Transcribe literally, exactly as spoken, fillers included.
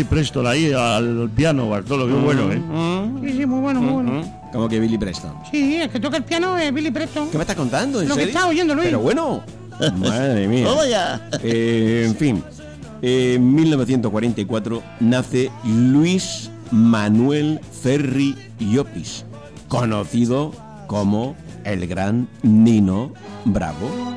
Preston ahí al piano, Bartolo, qué bueno, ¿eh? Sí, sí, muy bueno, muy bueno. ¿Cómo que Billy Preston? Sí, el que toca el piano es Billy Preston. ¿Qué me estás contando? ¿En Lo que serio? estaba oyendo, Luis. Pero bueno. Madre mía. ¡Toma ya! Eh, en fin. Eh, en mil novecientos cuarenta y cuatro nace Luis Manuel Ferri Llopis, conocido como el gran Nino Bravo.